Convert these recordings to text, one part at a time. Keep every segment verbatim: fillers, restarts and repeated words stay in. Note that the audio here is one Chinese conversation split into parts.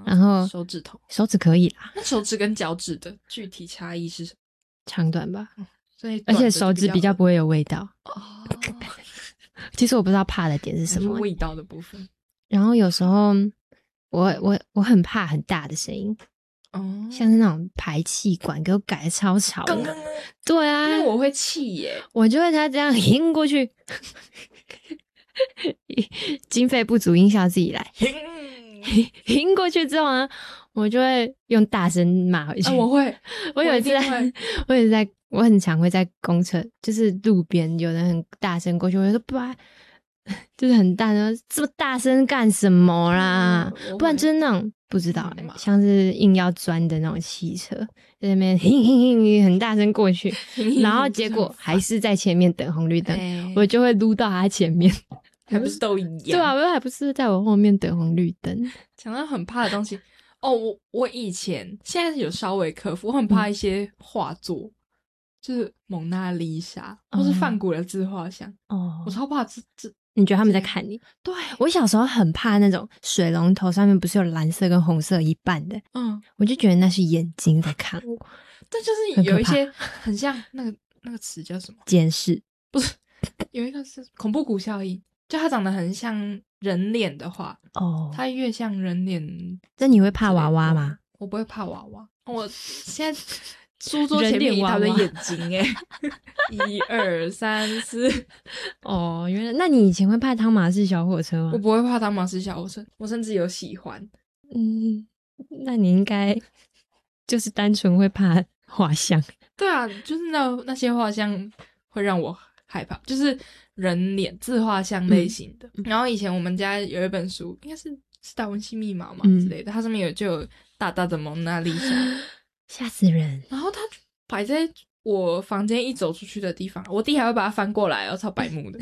然后手指头， 手指可以啦， 那手指跟脚趾的具体差异是什么？ 长短吧， 嗯、所以而且手指比较不会有味道。 哦， 其实我不知道怕的点是什么、欸， 味道的部分。 然后有时候我我我很怕很大的声音。哦，像是那种排气管给我改的超吵的，对啊， 那我会气耶， 我就会他这样hin过去，经费不足，音效自己来，hin过去之后呢，我就会用大声骂回去。 啊、我会， 我有一次在，我也在，我很常会在公车，就是路边有人很大声过去，我就说不然。就是很大声，这么大声干什么啦？嗯、不然就是那种不知道、欸，像是硬要钻的那种汽车，在那边嘿嘿嘿很大声过去，然后结果还是在前面等红绿灯，欸、我就会撸到他前面， 还不是都一样？ 对啊，我还不是在我后面等红绿灯。 讲到很怕的东西哦，我我以前现在有稍微克服，我很怕一些画作。嗯，就是蒙娜丽莎或是梵谷的自画像哦，我超怕这这。 你觉得他们在看你？ 对， 我小时候很怕那种水龙头上面不是有蓝色跟红色一半的，嗯，我就觉得那是眼睛在看我。 这就是有一些很像那个那个词叫什么？ 监视？ 不是，有一个是恐怖谷效应，就它长得很像人脸的话，哦，它越像人脸。 那你会怕娃娃吗？ 我不会怕娃娃，我现在。书桌前面一大堆眼睛诶，一二三四， 哦，原来那你以前会怕汤马士小火车吗？ 我不会怕汤马士小火车，我甚至有喜欢。 嗯，那你应该就是单纯会怕画像。 对啊，就是那那些画像会让我害怕，就是人脸自画像类型的。嗯、然后以前我们家有一本书，应该是是达文西密码嘛、嗯、之类的，它上面有就有大大的蒙娜丽莎。 吓死人！ 然后它摆在我房间一走出去的地方，我弟还会把它翻过来，然后超白目的。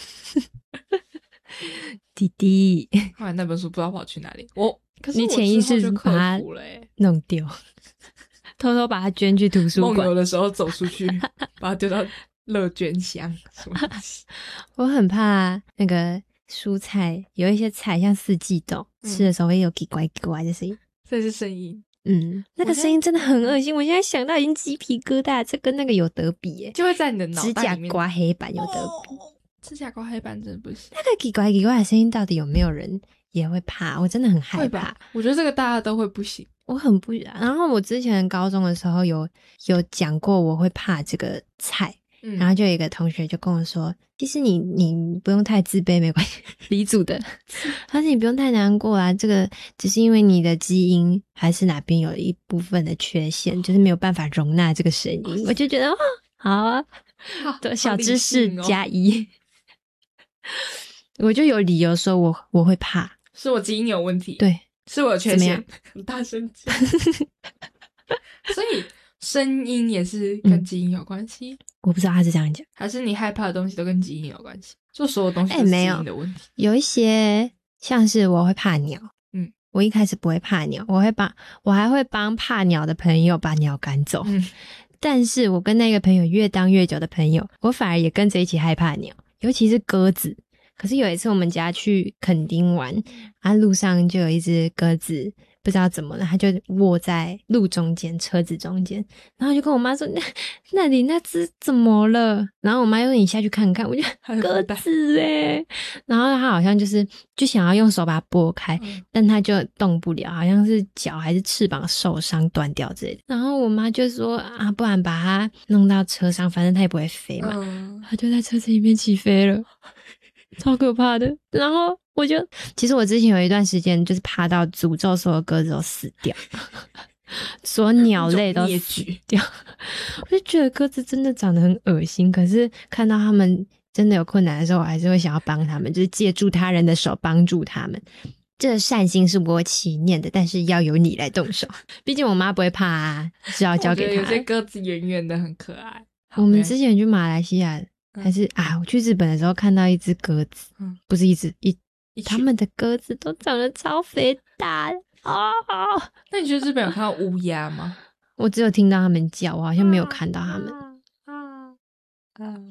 弟弟， 后来那本书不知道跑去哪里，我可是你潜意识把它弄丢，偷偷把它捐去图书馆。 梦游的时候走出去，把它丢到乐捐箱。什么东西？ 我很怕那个蔬菜，有一些菜像四季豆，嗯、吃的时候会有叽呱叽呱的声音， 这是声音。 嗯，那个声音真的很恶心，我现在想到已经鸡皮疙瘩，这跟那个有得比耶， 就会在你的脑袋里面。 指甲刮黑板有得比， 哦、指甲刮黑板真的不行。 那个叽呱叽呱的声音到底有没有人也会怕？我真的很害怕。 我觉得这个大家都会不行， 我很不。然后我之前高中的时候有有讲过我会怕这个菜。嗯、然后就有一个同学就跟我说，其实你你不用太自卑，没关系。李组的，他说你不用太难过啊，这个只是因为你的基因还是哪边有一部分的缺陷，就是没有办法容纳这个声音。我就觉得哦，好啊，好小知识加一，哦、我就有理由说我我会怕， 是我基因有问题， 对， 是我有缺陷，很大声讲，所以。声音也是跟基因有关系、嗯， 我不知道他是这样讲， 还是你害怕的东西都跟基因有关系？就所有东西都是基因的问题、欸。 有一些像是我会怕鸟，嗯，我一开始不会怕鸟，我会帮，我还会帮怕鸟的朋友把鸟赶走。嗯，但是我跟那个朋友越当越久的朋友，我反而也跟着一起害怕鸟，尤其是鸽子。可是有一次我们家去垦丁玩，啊，路上就有一只鸽子。不知道怎么了，他就卧在路中间，车子中间，然后就跟我妈说：“那那里那只怎么了？”然后我妈又说：“你下去看看。”我就鸽子诶，然后他好像就是就想要用手把它拨开，嗯、但他就动不了，好像是脚还是翅膀受伤断掉之类的。然后我妈就说：“啊，不然把它弄到车上，反正它也不会飞嘛。嗯”他就在车子里面起飞了。超可怕的，然后我就，其实我之前有一段时间就是怕到诅咒所有鸽子都死掉，所有鸟类都死掉，我就觉得鸽子真的长得很恶心。可是看到他们真的有困难的时候，我还是会想要帮他们，就是借助他人的手帮助他们。这个善心是我起念的，但是要由你来动手，毕竟我妈不会怕啊，是要交给她。 有些鸽子圆圆的很可爱。 我们之前去马来西亚。还是啊，我去日本的时候看到一只鸽子，嗯、不是一只一，他们的鸽子都长得超肥大的啊！哦、 那你去日本有看到乌鸦吗？ 我只有听到他们叫，我好像没有看到他们。 啊啊！啊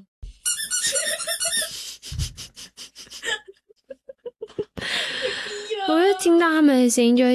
我就听到他们的声音就会。